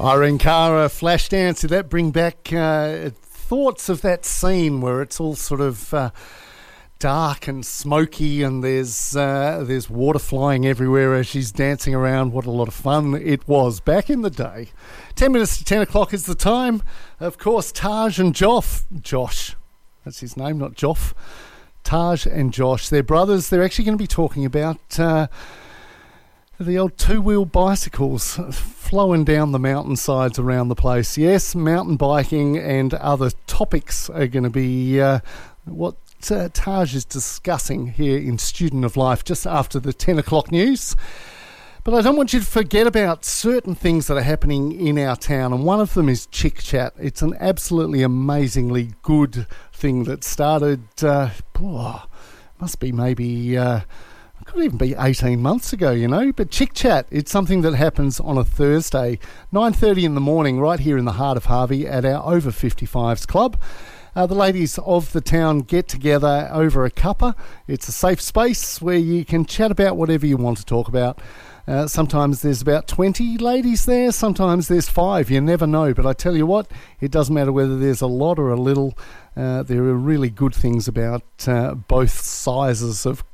Irene Cara, Flashdance, did that bring back thoughts of that scene where it's all sort of dark and smoky and there's water flying everywhere as she's dancing around? What a lot of fun it was back in the day. 10 minutes to 10 o'clock is the time. Of course, Taj and Josh, that's his name, not Joff. Taj and Josh, they're brothers. They're actually going to be talking about the old two-wheel bicycles flowing down the mountainsides around the place. Yes, mountain biking and other topics are going to be what Taj is discussing here in Student of Life just after the 10 o'clock news. But I don't want you to forget about certain things that are happening in our town, and one of them is Chick Chat. It's an absolutely amazingly good thing that started, must be maybe... could even be 18 months ago, you know. But Chick Chat, it's something that happens on a Thursday, 9:30 in the morning, right here in the heart of Harvey at our Over 55s Club. The ladies of the town get together over a cuppa. It's a safe space where you can chat about whatever you want to talk about. Sometimes there's about 20 ladies there, sometimes there's 5, you never know. But I tell you what, it doesn't matter whether there's a lot or a little. There are really good things about both sizes of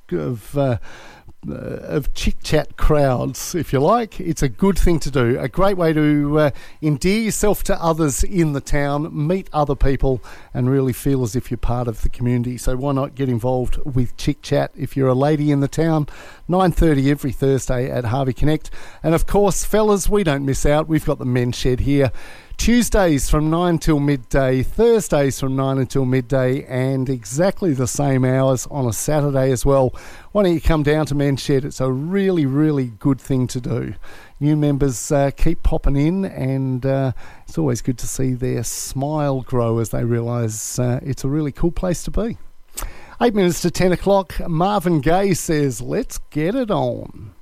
Chick Chat crowds, if you like. It's a good thing to do, a great way to endear yourself to others in the town, meet other people and really feel as if you're part of the community. So why not get involved with Chick Chat if you're a lady in the town? 9:30 every Thursday at Harvey Connect. And of course, fellas, we don't miss out. We've got the men's shed here Tuesdays from 9 till midday, Thursdays from 9 until midday, and exactly the same hours on a Saturday as well. Why don't you come down to Men's Shed? It's a really, really good thing to do. New members keep popping in, and it's always good to see their smile grow as they realise it's a really cool place to be. 8 minutes to 10 o'clock, Marvin Gaye says, let's get it on.